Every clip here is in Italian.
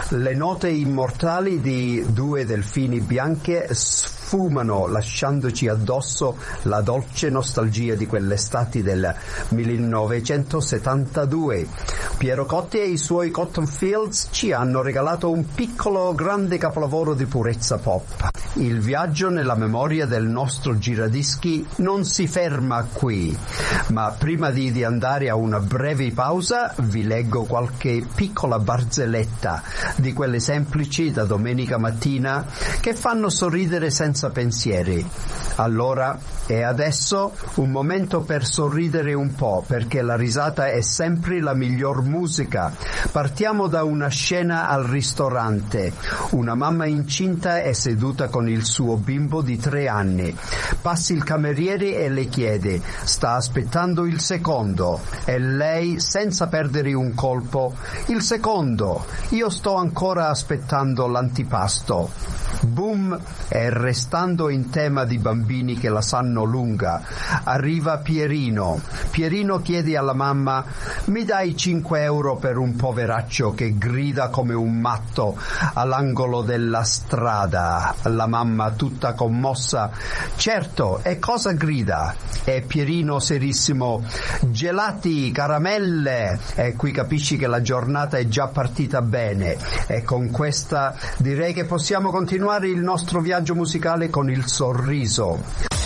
Le note immortali di Due delfini bianche sfumano lasciandoci addosso la dolce nostalgia di quelle estati del 1972. Piero Cotti e i suoi Cotton Fields ci hanno regalato un piccolo grande capolavoro di purezza pop. Il viaggio nella memoria del nostro giradischi non si ferma qui, ma prima di andare a una breve pausa vi leggo qualche piccola barzelletta di quelle semplici da domenica mattina che fanno sorridere senza pensieri. Allora e adesso un momento per sorridere un po', perché la risata è sempre la miglior musica. Partiamo da una scena al ristorante. Una mamma incinta è seduta con il suo bimbo di 3 anni. Passi il cameriere e le chiede: sta aspettando il secondo? E lei, senza perdere un colpo: il secondo, io sto ancora aspettando l'antipasto. Boom! E restando in tema di bambini che la sanno lunga, arriva Pierino. Pierino chiede alla mamma: mi dai 5 euro per un poveraccio che grida come un matto all'angolo della strada? La mamma, tutta commossa: certo, e cosa grida? E Pierino serissimo: gelati, caramelle. E qui capisci che la giornata è già partita bene. E con questa direi che possiamo continuare il nostro viaggio musicale con il sorriso.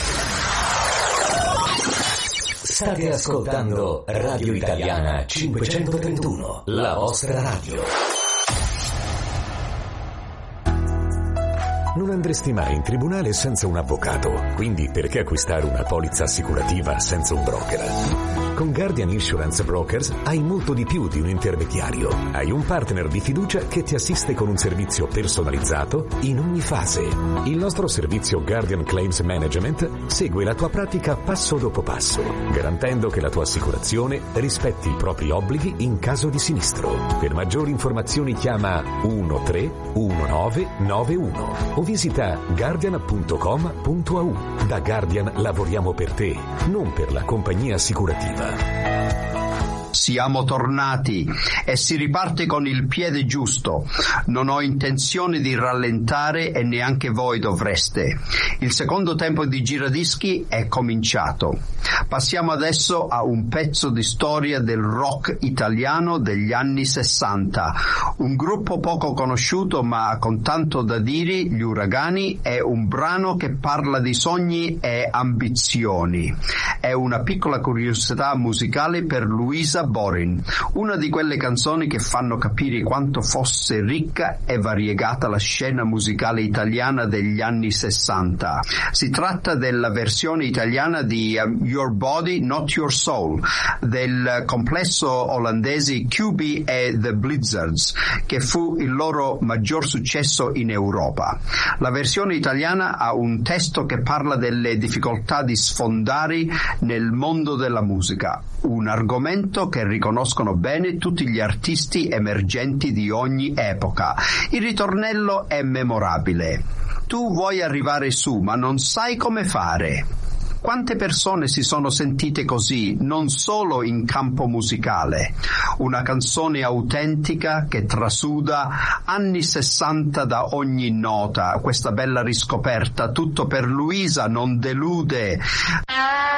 State ascoltando Radio Italiana 531, la vostra radio. Non andresti mai in tribunale senza un avvocato, quindi perché acquistare una polizza assicurativa senza un broker? Con Guardian Insurance Brokers hai molto di più di un intermediario. Hai un partner di fiducia che ti assiste con un servizio personalizzato in ogni fase. Il nostro servizio Guardian Claims Management segue la tua pratica passo dopo passo, garantendo che la tua assicurazione rispetti i propri obblighi in caso di sinistro. Per maggiori informazioni chiama 131991 o visita guardian.com.au. Da Guardian lavoriamo per te, non per la compagnia assicurativa. Siamo tornati e si riparte con il piede giusto. Non ho intenzione di rallentare e neanche voi dovreste. Il secondo tempo di giradischi è cominciato. Passiamo adesso a un pezzo di storia del rock italiano degli anni 60. Un gruppo poco conosciuto ma con tanto da dire, Gli Uragani, è un brano che parla di sogni e ambizioni. È una piccola curiosità musicale per Luisa Borin, una di quelle canzoni che fanno capire quanto fosse ricca e variegata la scena musicale italiana degli anni 60. Si tratta della versione italiana di Your Body, Not Your Soul, del complesso olandese QB e The Blizzards, che fu il loro maggior successo in Europa. La versione italiana ha un testo che parla delle difficoltà di sfondare nel mondo della musica, un argomento che riconoscono bene tutti gli artisti emergenti di ogni epoca. Il ritornello è memorabile. Tu vuoi arrivare su, ma non sai come fare. Quante persone si sono sentite così, non solo in campo musicale? Una canzone autentica che trasuda anni 60 da ogni nota. Questa bella riscoperta, tutto per Luisa, non delude.